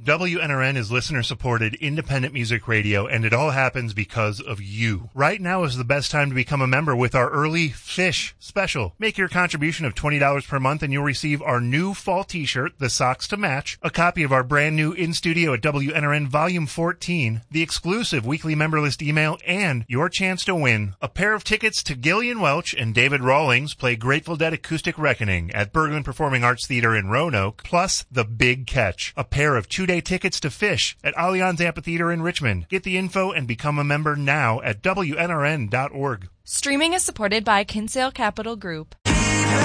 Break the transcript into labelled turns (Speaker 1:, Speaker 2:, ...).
Speaker 1: WNRN is listener-supported independent music radio, and it all happens because of you. Right now is the best time to become a member with our early Fish special. Make your contribution of $20 per month, and you'll receive our new fall t-shirt, the socks to match, a copy of our brand new In Studio at WNRN Volume 14, the exclusive weekly member list email, and your chance to win a pair of tickets to Gillian Welch and David Rawlings play Grateful Dead Acoustic Reckoning at Berglund Performing Arts Theater in Roanoke, plus the big catch, a pair of 2-day tickets to Fish at Allianz Amphitheater in Richmond. Get the info and become a member now at WNRN.org.
Speaker 2: Streaming is supported by Kinsale Capital Group.